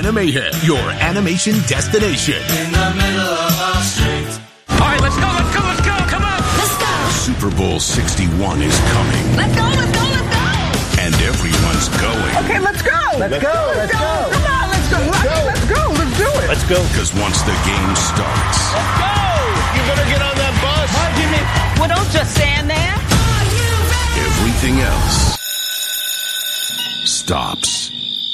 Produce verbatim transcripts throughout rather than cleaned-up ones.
Animated, your animation destination. In the middle of our street. All right, let's go, let's go, let's go, come on! Let's go! Super Bowl sixty-one is coming. Let's go, let's go, let's go! And everyone's going. Okay, let's go! Let's, let's go, go, let's go! go. Come on, let's go! Let's go, let's go, let's do it! Let's go. Because once the game starts... Let's go! You better get on that bus! Hi, Jimmy. Well, don't just stand there. Everything else stops.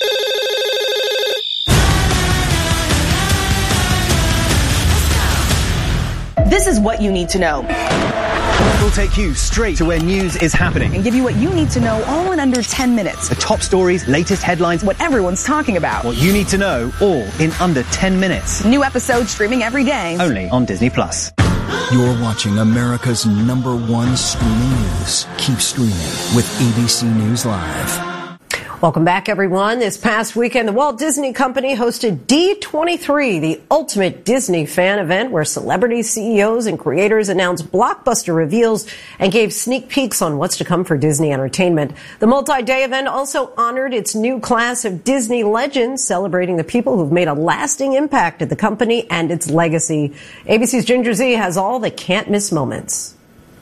This is what you need to know. We'll take you straight to where news is happening and give you what you need to know all in under ten minutes. The top stories, latest headlines, what everyone's talking about. What you need to know, all in under ten minutes. New episodes streaming every day. Only on Disney Plus. You're watching America's number one streaming news. Keep streaming with A B C News Live. Welcome back, everyone. This past weekend, the Walt Disney Company hosted D twenty-three, the ultimate Disney fan event where celebrities, C E Os, and creators announced blockbuster reveals and gave sneak peeks on what's to come for Disney Entertainment. The multi-day event also honored its new class of Disney legends, celebrating the people who've made a lasting impact at the company and its legacy. A B C's Ginger Z has all the can't-miss moments.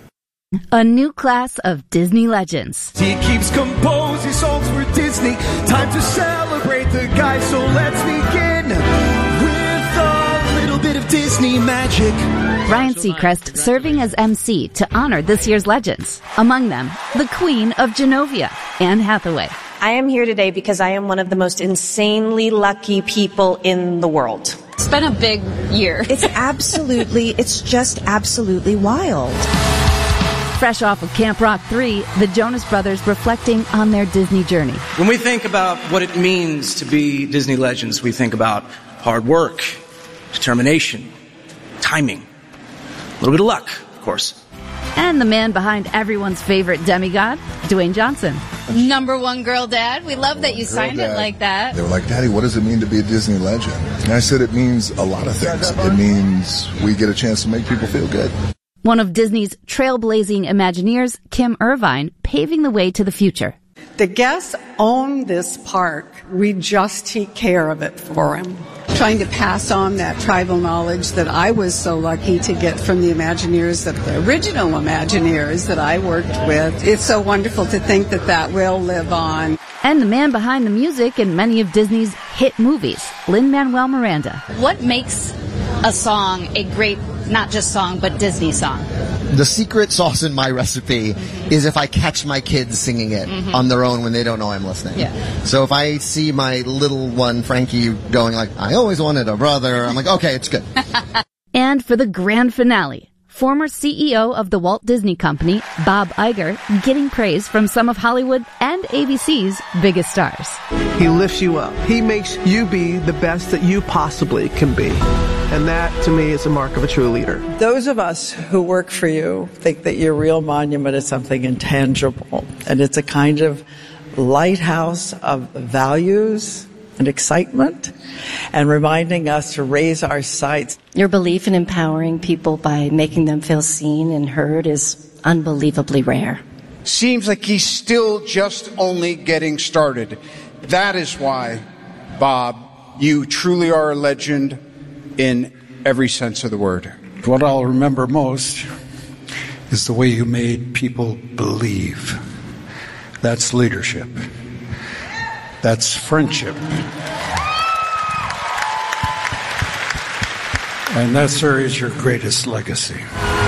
A new class of Disney legends. He keeps composing songs for Disney. Time to celebrate the guy, so let's begin with a little bit of Disney magic. Ryan Seacrest serving as M C to honor this year's legends. Among them, the Queen of Genovia, Anne Hathaway. I am here today because I am one of the most insanely lucky people in the world. It's been a big year. It's absolutely, it's just absolutely wild. Fresh off of Camp Rock three, the Jonas Brothers reflecting on their Disney journey. When we think about what it means to be Disney legends, we think about hard work, determination, timing, a little bit of luck, of course. And the man behind everyone's favorite demigod, Dwayne Johnson. Number one girl dad. We love that you girl signed dad. It like that. They were like, Daddy, what does it mean to be a Disney legend? And I said, it means a lot of things. It means we get a chance to make people feel good. One of Disney's trailblazing Imagineers, Kim Irvine, paving the way to the future. The guests own this park. We just take care of it for them. Trying to pass on that tribal knowledge that I was so lucky to get from the Imagineers, that the original Imagineers that I worked with. It's so wonderful to think that that will live on. And the man behind the music in many of Disney's hit movies, Lin-Manuel Miranda. What makes a song a great, not just song, but Disney song? The secret sauce in my recipe is if I catch my kids singing it mm-hmm. on their own when they don't know I'm listening. Yeah. So if I see my little one, Frankie, going like, I always wanted a brother, I'm like, okay, it's good. And for the grand finale, former C E O of the Walt Disney Company, Bob Iger, getting praise from some of Hollywood and A B C's biggest stars. He lifts you up. He makes you be the best that you possibly can be. And that, to me, is a mark of a true leader. Those of us who work for you think that your real monument is something intangible. And it's a kind of lighthouse of values and excitement, and reminding us to raise our sights. Your belief in empowering people by making them feel seen and heard is unbelievably rare. Seems like he's still just only getting started. That is why, Bob, you truly are a legend in every sense of the word. What I'll remember most is the way you made people believe. That's leadership. That's friendship. And that, sir, is your greatest legacy.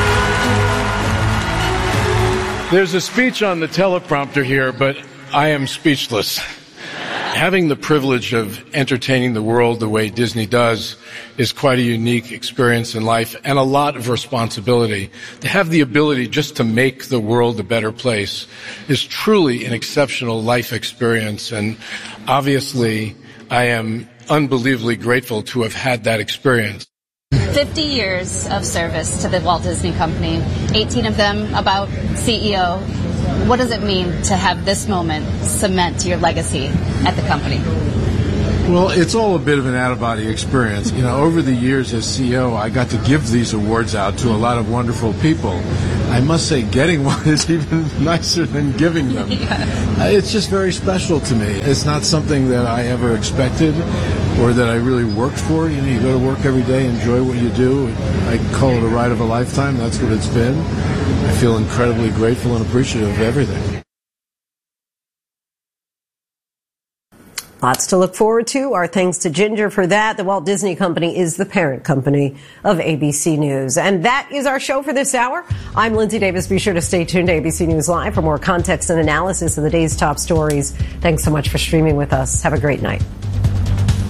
There's a speech on the teleprompter here, but I am speechless. Having the privilege of entertaining the world the way Disney does is quite a unique experience in life and a lot of responsibility. To have the ability just to make the world a better place is truly an exceptional life experience, and obviously I am unbelievably grateful to have had that experience. fifty years of service to the Walt Disney Company, eighteen of them about C E O. What does it mean to have this moment cement your legacy at the company? Well, it's all a bit of an out-of-body experience. You know, over the years as C E O, I got to give these awards out to a lot of wonderful people. I must say, getting one is even nicer than giving them. Yeah. Uh, it's just very special to me. It's not something that I ever expected or that I really worked for. You know, you go to work every day, enjoy what you do. I call it a ride of a lifetime. That's what it's been. I feel incredibly grateful and appreciative of everything. Lots to look forward to. Our thanks to Ginger for that. The Walt Disney Company is the parent company of A B C News. And that is our show for this hour. I'm Lindsay Davis. Be sure to stay tuned to A B C News Live for more context and analysis of the day's top stories. Thanks so much for streaming with us. Have a great night.